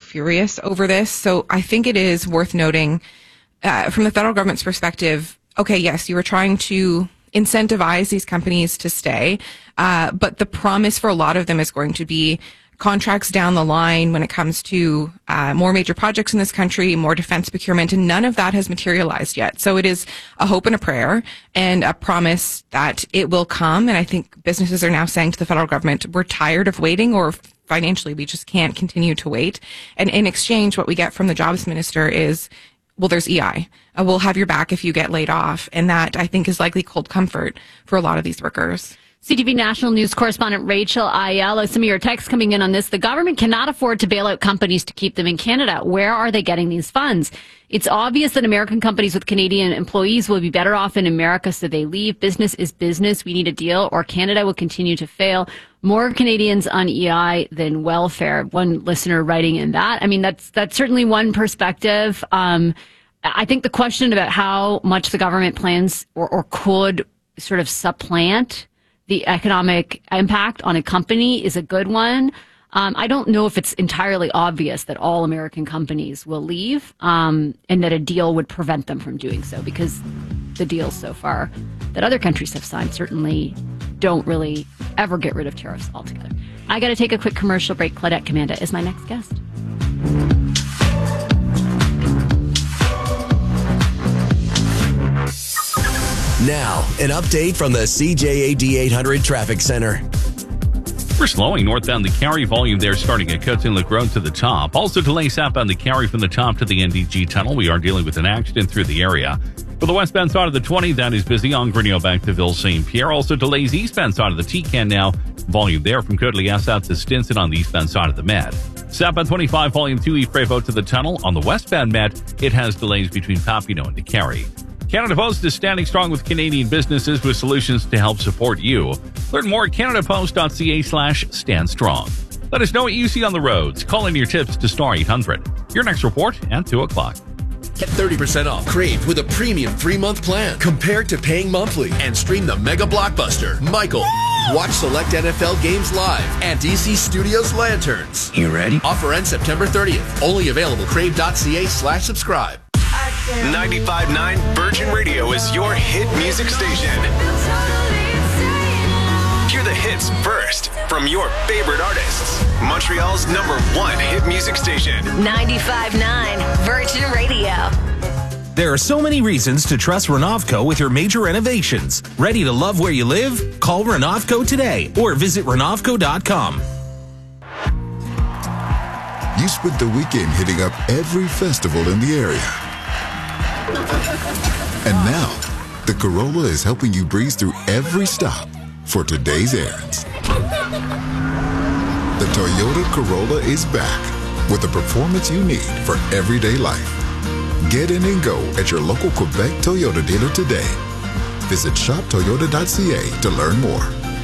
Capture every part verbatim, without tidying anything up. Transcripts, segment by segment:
furious over this. So I think it is worth noting uh, from the federal government's perspective, okay, yes, you were trying to incentivize these companies to stay, uh, but the promise for a lot of them is going to be contracts down the line when it comes to uh, more major projects in this country, more defense procurement, and none of that has materialized yet. So it is a hope and a prayer and a promise that it will come. And I think businesses are now saying to the federal government, we're tired of waiting, or financially we just can't continue to wait. And in exchange, what we get from the jobs minister is, well, there's E I. Uh, we'll have your back if you get laid off. And that, I think, is likely cold comfort for a lot of these workers. C T V National News correspondent Rachel Ayala, some of your texts coming in on this. The government cannot afford to bail out companies to keep them in Canada. Where are they getting these funds? It's obvious that American companies with Canadian employees will be better off in America, so they leave. Business is business. We need a deal, or Canada will continue to fail. More Canadians on E I than welfare. One listener writing in that. I mean, that's that's certainly one perspective. Um, I think the question about how much the government plans or, or could sort of supplant the economic impact on a company is a good one. Um, I don't know if it's entirely obvious that all American companies will leave, um, and that a deal would prevent them from doing so, because the deals so far that other countries have signed certainly don't really ever get rid of tariffs altogether. I got to take a quick commercial break. Claudette Commanda is my next guest. Now, an update from the C J A D eight hundred Traffic Center. We're slowing northbound the Cary, volume there starting at Coats Inlet Road to the top. Also delays southbound the Cary from the top to the N D G tunnel. We are dealing with an accident through the area. For the westbound side of the twenty, that is busy on Grinnell back to Ville Saint Pierre. Also delays eastbound side of the T C A N now. Volume there from Côte Liesse out to Stinson on the eastbound side of the Met. Southbound twenty-five, volume two, Yves Prévost to the tunnel. On the westbound Met, it has delays between Papineau and Cary. Canada Post is standing strong with Canadian businesses with solutions to help support you. Learn more at canadapost.ca slash stand strong. Let us know what you see on the roads. Call in your tips to star eight hundred. Your next report at two o'clock. Get thirty percent off Crave with a premium three-month plan compared to paying monthly, and stream the mega blockbuster, Michael. Watch select N F L games live and D C Studios Lanterns. You ready? Offer ends September thirtieth. Only available crave.ca slash subscribe. ninety-five point nine Virgin Radio is your hit music station. Hear the hits first from your favorite artists. Montreal's number one hit music station. ninety-five point nine Virgin Radio. There are so many reasons to trust Renovco with your major renovations. Ready to love where you live? Call Renovco today or visit renovco dot com. You spent the weekend hitting up every festival in the area. And now, the Corolla is helping you breeze through every stop for today's errands. The Toyota Corolla is back with the performance you need for everyday life. Get in and go at your local Quebec Toyota dealer today. Visit shop toyota dot c a to learn more.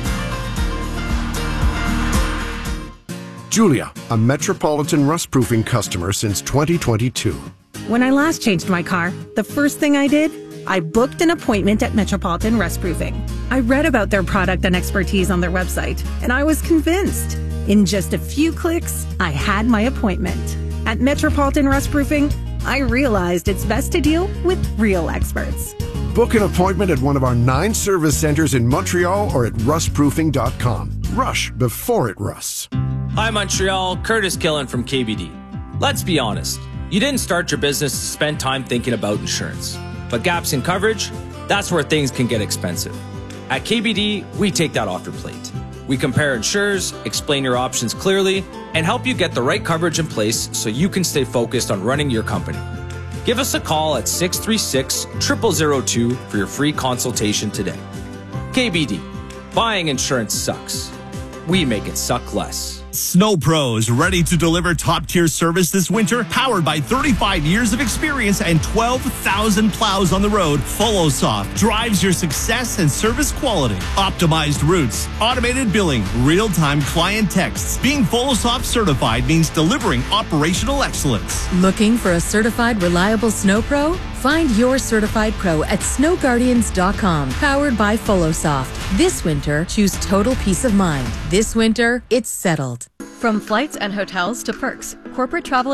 Julia, a Metropolitan rust-proofing customer since twenty twenty-two. When I last changed my car, the first thing I did, I booked an appointment at Metropolitan Rust Proofing. I read about their product and expertise on their website, and I was convinced. In just a few clicks, I had my appointment. At Metropolitan Rust Proofing, I realized it's best to deal with real experts. Book an appointment at one of our nine service centers in Montreal or at rust proofing dot com. Rush before it rusts. Hi, Montreal. Curtis Killen from K B D. Let's be honest. You didn't start your business to spend time thinking about insurance. But gaps in coverage, that's where things can get expensive. At K B D, we take that off your plate. We compare insurers, explain your options clearly, and help you get the right coverage in place so you can stay focused on running your company. Give us a call at six three six, zero zero zero two for your free consultation today. K B D, buying insurance sucks. We make it suck less. Snow Pros, ready to deliver top-tier service this winter? Powered by thirty-five years of experience and twelve thousand plows on the road, FollowSoft drives your success and service quality. Optimized routes, automated billing, real-time client texts. Being FollowSoft certified means delivering operational excellence. Looking for a certified, reliable Snow Pro? Find your certified pro at snow guardians dot com. Powered by FollowSoft. This winter, choose total peace of mind. This winter, it's settled. From flights and hotels to perks, corporate travel